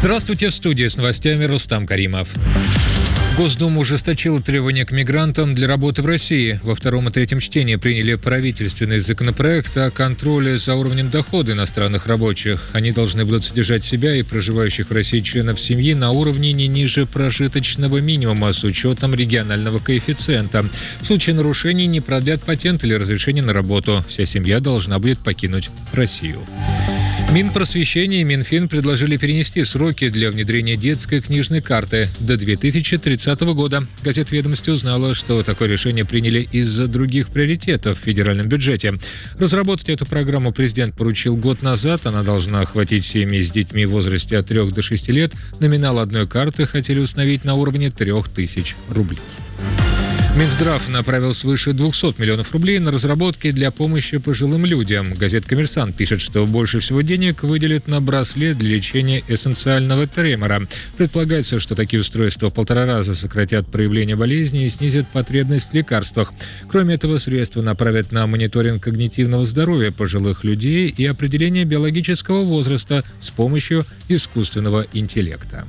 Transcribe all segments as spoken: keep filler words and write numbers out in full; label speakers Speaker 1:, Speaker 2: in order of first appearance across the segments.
Speaker 1: Здравствуйте, в студии с новостями Рустам Каримов. Госдума ужесточила требования к мигрантам для работы в России. Во втором и третьем чтении приняли правительственный законопроект о контроле за уровнем дохода иностранных рабочих. Они должны будут содержать себя и проживающих в России членов семьи на уровне не ниже прожиточного минимума с учетом регионального коэффициента. В случае нарушений не продлят патент или разрешение на работу. Вся семья должна будет покинуть Россию. Минпросвещение и Минфин предложили перенести сроки для внедрения детской книжной карты до две тысячи тридцатого года. Газета «Ведомости» узнала, что такое решение приняли из-за других приоритетов в федеральном бюджете. Разработать эту программу президент поручил год назад. Она должна охватить семьи с детьми в возрасте от трёх до шести лет. Номинал одной карты хотели установить на уровне трёх тысяч рублей. Минздрав направил свыше двухсот миллионов рублей на разработки для помощи пожилым людям. Газета «Коммерсант» пишет, что больше всего денег выделят на браслет для лечения эссенциального тремора. Предполагается, что такие устройства в полтора раза сократят проявление болезни и снизят потребность в лекарствах. Кроме этого, средства направят на мониторинг когнитивного здоровья пожилых людей и определение биологического возраста с помощью искусственного интеллекта.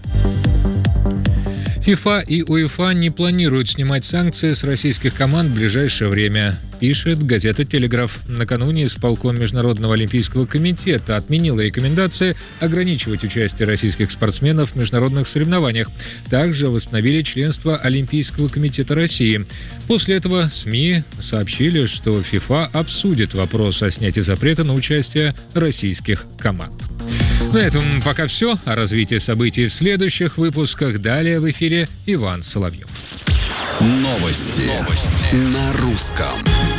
Speaker 1: ФИФА и УЕФА не планируют снимать санкции с российских команд в ближайшее время, пишет газета «Телеграф». Накануне исполком Международного олимпийского комитета отменил рекомендации ограничивать участие российских спортсменов в международных соревнованиях. Также восстановили членство Олимпийского комитета России. После этого СМИ сообщили, что ФИФА обсудит вопрос о снятии запрета на участие российских команд. На этом пока все. О развитии событий в следующих выпусках. Далее в эфире Иван Соловьев.
Speaker 2: Новости, Новости. На русском.